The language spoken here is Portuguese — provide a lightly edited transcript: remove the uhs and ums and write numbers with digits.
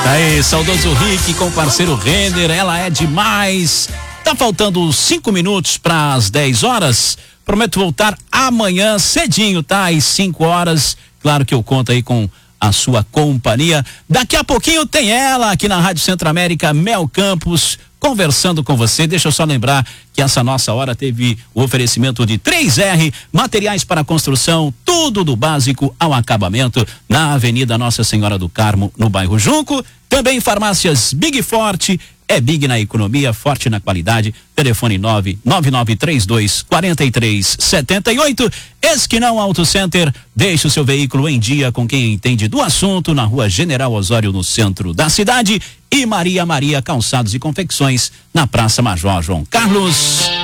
Aí, saudoso Rick com o parceiro Renner, ela é demais. Tá faltando 5 minutos para as 10 horas. Prometo voltar amanhã cedinho, tá? Às 5 horas. Claro que eu conto aí com a sua companhia. Daqui a pouquinho tem ela aqui na Rádio Centro América, Mel Campos, conversando com você. Deixa eu só lembrar que essa nossa hora teve o oferecimento de 3R, materiais para construção, tudo do básico ao acabamento, na Avenida Nossa Senhora do Carmo, no bairro Junco. Também farmácias Big Forte, é Big na economia, forte na qualidade. Telefone 999324378. Esquinão Auto Center, deixe o seu veículo em dia com quem entende do assunto, na Rua General Osório, no centro da cidade. E Maria Calçados e Confecções, na Praça Major João Carlos.